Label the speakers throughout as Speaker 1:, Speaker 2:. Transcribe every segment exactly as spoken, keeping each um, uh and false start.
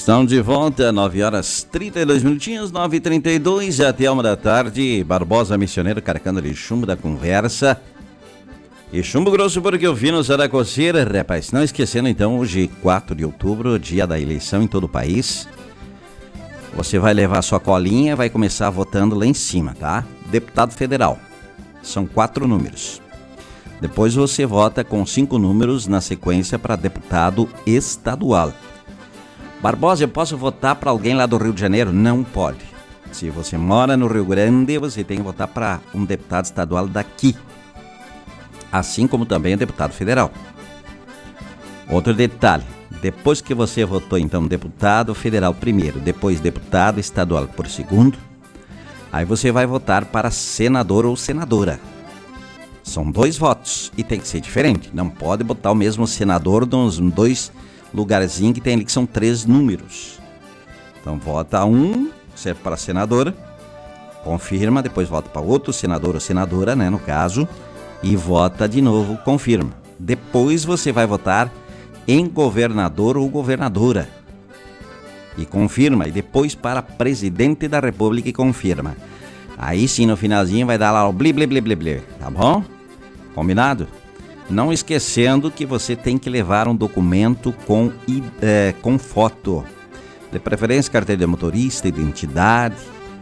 Speaker 1: Estão de volta, nove horas trinta e dois minutinhos, nove e trinta e dois, até uma da tarde. Barbosa Missioneiro carregando de chumbo da conversa. E chumbo grosso porque eu vi no Saracoceira, rapaz. Não esquecendo então, hoje, quatro de outubro, dia da eleição em todo o país. Você vai levar sua colinha, vai começar votando lá em cima, tá? Deputado federal. São quatro números. Depois você vota com cinco números na sequência para deputado estadual. Barbosa, eu posso votar para alguém lá do Rio de Janeiro? Não pode. Se você mora no Rio Grande, você tem que votar para um deputado estadual daqui. Assim como também o deputado federal. Outro detalhe, depois que você votou então deputado federal primeiro, depois deputado estadual por segundo, aí você vai votar para senador ou senadora. São dois votos e tem que ser diferente, não pode botar o mesmo senador nos dois lugarzinhos que tem ali que são três números. Então vota um, serve para senadora, confirma, depois vota para outro senador ou senadora, né, no caso, e vota de novo, confirma. Depois você vai votar em governador ou governadora e confirma, e depois para presidente da república e confirma. Aí sim, no finalzinho vai dar lá o bli bli bli bli bli, tá bom? Combinado? Não esquecendo que você tem que levar um documento com, é, com foto. De preferência, carteira de motorista, identidade.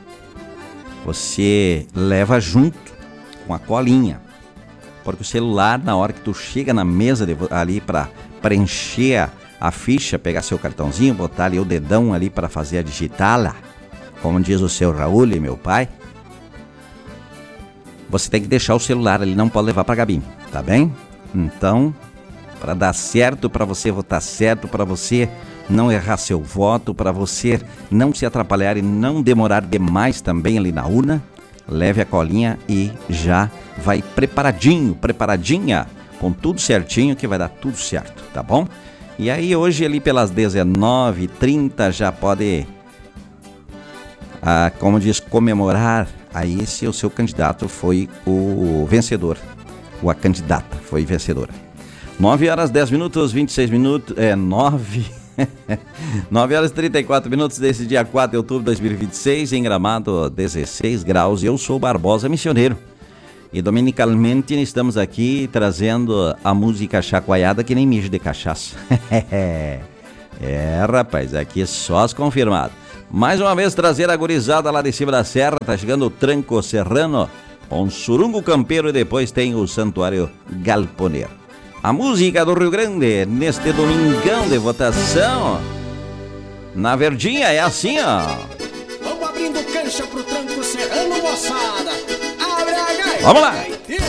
Speaker 1: Você leva junto com a colinha. Porque o celular, na hora que tu chega na mesa de, ali para preencher a, a ficha, pegar seu cartãozinho, botar ali o dedão ali para fazer a digitala, como diz o seu Raul e meu pai, você tem que deixar o celular ali, não pode levar para a cabine, tá bem? Então, para dar certo, para você votar certo, para você não errar seu voto, para você não se atrapalhar e não demorar demais também ali na urna, leve a colinha e já vai preparadinho, preparadinha, com tudo certinho que vai dar tudo certo, tá bom? E aí hoje ali pelas dezenove e trinta já pode, ah, como diz, comemorar. Aí se o seu candidato foi o vencedor, ou a candidata foi vencedora. nove horas dez minutos, vinte e seis minutos, é nove, nove horas e trinta e quatro minutos desse dia quatro de outubro de dois mil e vinte e seis, em Gramado, dezesseis graus, e eu sou Barbosa Missioneiro. E dominicalmente estamos aqui trazendo a música chacoalhada que nem mijo de cachaça. É, rapaz, aqui só as confirmadas. Mais uma vez trazer a gurizada lá de cima da serra, tá chegando o Tranco Serrano, com Surungo Campeiro e depois tem o Santuário Galponeiro. A música do Rio Grande, neste domingão de votação, na Verdinha é assim, ó.
Speaker 2: Vamos abrindo cancha pro Tranco Serrano, moçada. Abre a gaita.
Speaker 1: Vamos lá.